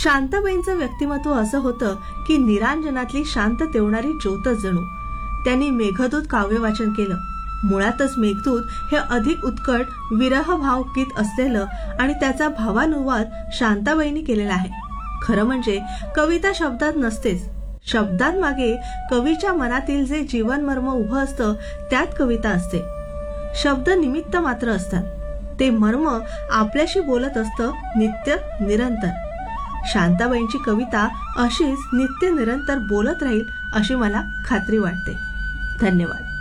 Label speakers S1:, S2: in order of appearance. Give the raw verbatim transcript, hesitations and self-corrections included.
S1: शांताबाईंचं व्यक्तिमत्व असं होतं की निरांजनातली शांत तेवणारी ज्योतच जणू. त्यांनी मेघदूत काव्य वाचन केलं. मुळातच मेघदूत हे अधिक उत्कट विरह भावगीत असलेलं आणि त्याचा भावानुवाद शांताबाईंनी केलेला आहे. खरं म्हणजे कविता शब्दात नसतेच, शब्दांमागे कवीच्या मनातील जे जीवनमर्म उभं असतं त्यात कविता असते. शब्द निमित्त मात्र असतात, ते मर्म आपल्याशी बोलत असतं नित्य निरंतर. शांताबाईंची कविता अशीच नित्य निरंतर बोलत राहील अशी मला खात्री वाटते. धन्यवाद.